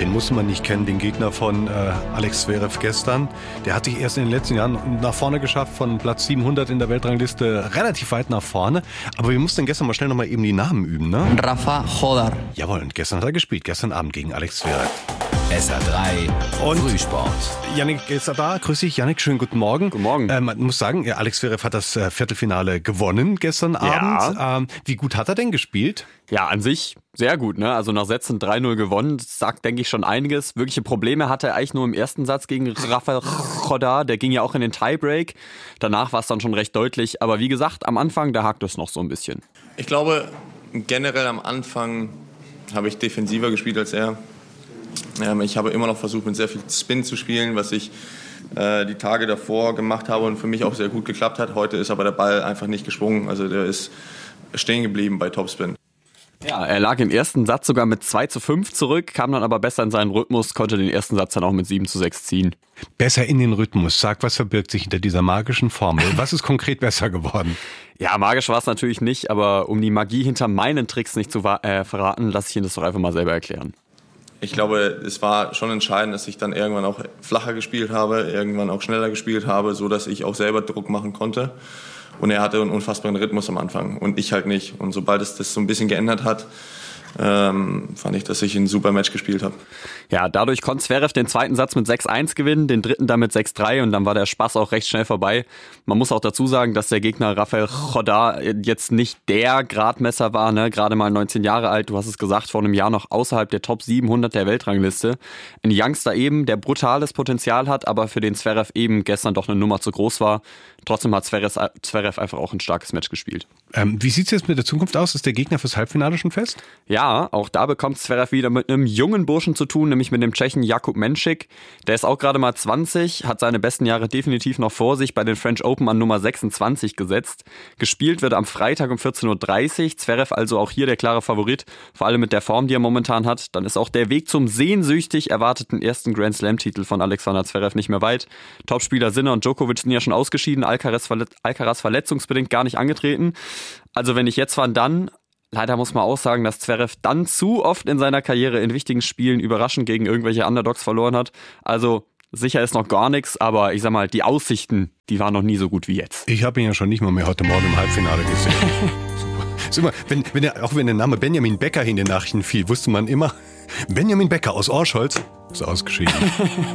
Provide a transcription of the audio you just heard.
Den muss man nicht kennen, den Gegner von Alex Zverev gestern. Der hat sich erst in den letzten Jahren nach vorne geschafft, von Platz 700 in der Weltrangliste relativ weit nach vorne. Aber wir mussten gestern mal schnell nochmal eben die Namen üben, ne? Rafa Chodar. Jawohl, und gestern hat er gespielt, gestern Abend gegen Alex Zverev. SR3 Und Frühsport. Yannick ist da. Grüß dich, Yannick. Schönen guten Morgen. Guten Morgen. Man muss sagen, Alex Zverev hat das Viertelfinale gewonnen gestern Abend. Wie gut hat er denn gespielt? Ja, an sich sehr gut, ne? Also nach Sätzen 3-0 gewonnen. Das sagt, denke ich, schon einiges. Wirkliche Probleme hatte er eigentlich nur im ersten Satz gegen Rafael Chodar. Der ging ja auch in den Tiebreak. Danach war es dann schon recht deutlich. Aber wie gesagt, am Anfang, da hakt es noch so ein bisschen. Ich glaube, generell am Anfang habe ich defensiver gespielt als er. Ich habe immer noch versucht, mit sehr viel Spin zu spielen, was ich die Tage davor gemacht habe und für mich auch sehr gut geklappt hat. Heute ist aber der Ball einfach nicht geschwungen. Also der ist stehen geblieben bei Topspin. Ja, er lag im ersten Satz sogar mit 2:5 zurück, kam dann aber besser in seinen Rhythmus, konnte den ersten Satz dann auch mit 7:6 ziehen. Besser in den Rhythmus. Sag, was verbirgt sich hinter dieser magischen Formel? Was ist konkret besser geworden? Ja, magisch war es natürlich nicht, aber um die Magie hinter meinen Tricks nicht zu verraten, lasse ich Ihnen das doch einfach mal selber erklären. Ich glaube, es war schon entscheidend, dass ich dann irgendwann auch flacher gespielt habe, irgendwann auch schneller gespielt habe, so dass ich auch selber Druck machen konnte. Und er hatte einen unfassbaren Rhythmus am Anfang und ich halt nicht. Und sobald es das so ein bisschen geändert hat, fand ich, dass ich ein super Match gespielt habe. Ja, dadurch konnte Zverev den zweiten Satz mit 6:1 gewinnen, den dritten dann mit 6:3 und dann war der Spaß auch recht schnell vorbei. Man muss auch dazu sagen, dass der Gegner Rafael Chodar jetzt nicht der Gradmesser war, ne? Gerade mal 19 Jahre alt, du hast es gesagt, vor einem Jahr noch außerhalb der Top 700 der Weltrangliste. Ein Youngster eben, der brutales Potenzial hat, aber für den Zverev eben gestern doch eine Nummer zu groß war. Trotzdem hat Zverev einfach auch ein starkes Match gespielt. Wie sieht es jetzt mit der Zukunft aus? Ist der Gegner fürs Halbfinale schon fest? Ja, auch da bekommt Zverev wieder mit einem jungen Burschen zu tun, nämlich mit dem Tschechen Jakub Menšík. Der ist auch gerade mal 20, hat seine besten Jahre definitiv noch vor sich, bei den French Open an Nummer 26 gesetzt. Gespielt wird am Freitag um 14:30 Uhr. Zverev also auch hier der klare Favorit, vor allem mit der Form, die er momentan hat. Dann ist auch der Weg zum sehnsüchtig erwarteten ersten Grand Slam-Titel von Alexander Zverev nicht mehr weit. Topspieler Sinner und Djokovic sind ja schon ausgeschieden, Alcaraz verletzungsbedingt gar nicht angetreten. Also wenn nicht jetzt, wann dann? Leider muss man auch sagen, dass Zverev dann zu oft in seiner Karriere in wichtigen Spielen überraschend gegen irgendwelche Underdogs verloren hat. Also sicher ist noch gar nichts, aber ich sag mal, die Aussichten, die waren noch nie so gut wie jetzt. Ich habe ihn ja schon nicht mal mehr heute Morgen im Halbfinale gesehen. Super. Wenn der Name Benjamin Becker in den Nachrichten fiel, wusste man immer, Benjamin Becker aus Orscholz ist ausgeschieden.